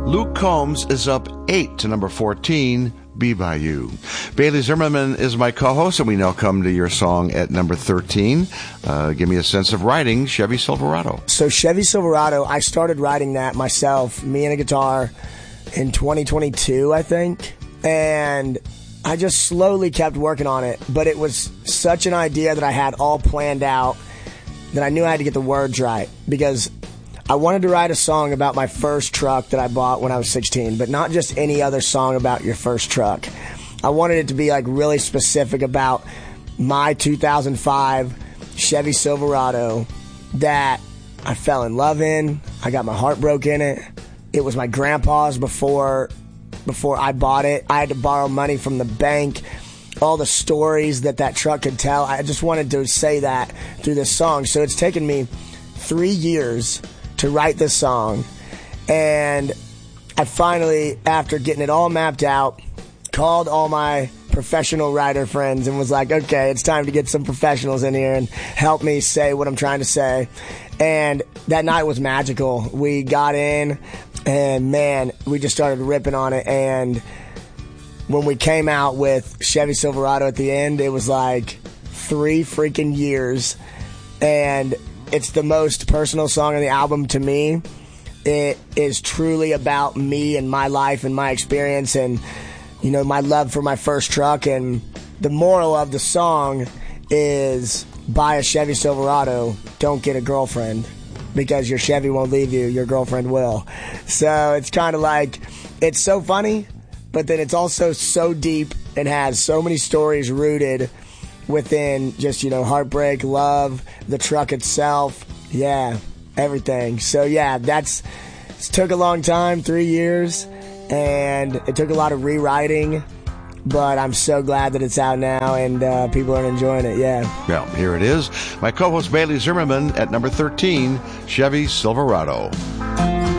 Luke Combs is up 8 to number 14, Be By You. Bailey Zimmerman is my co-host, and we now come to your song at number 13. Give me a sense of writing, Chevy Silverado. So Chevy Silverado, I started writing that myself, me and a guitar, in 2022, I think. And I just slowly kept working on it. But it was such an idea that I had all planned out that I knew I had to get the words right. Because I wanted to write a song about my first truck that I bought when I was 16, but not just any other song about your first truck. I wanted it to be like really specific about my 2005 Chevy Silverado that I fell in love in. I got my heart broke in it. It was my grandpa's before I bought it. I had to borrow money from the bank. All the stories that truck could tell. I just wanted to say that through this song. So it's taken me 3 years to write this song. And I finally, after getting it all mapped out, called all my professional writer friends and was like, okay, it's time to get some professionals in here and help me say what I'm trying to say. And that night was magical. We got in and, man, we just started ripping on it. And when we came out with Chevy Silverado at the end, it was like 3 freaking years. And it's the most personal song on the album to me. It is truly about me and my life and my experience and, you know, my love for my first truck. And the moral of the song is buy a Chevy Silverado, don't get a girlfriend, because your Chevy won't leave you, your girlfriend will. So it's kind of like, it's so funny, but then it's also so deep and has so many stories rooted within just, you know, heartbreak, love, the truck itself, yeah, everything. So yeah, it took a long time, 3 years, and it took a lot of rewriting, but I'm so glad that it's out now and people are enjoying it, yeah. Well, here it is. My co-host Bailey Zimmerman at number 13, Chevy Silverado.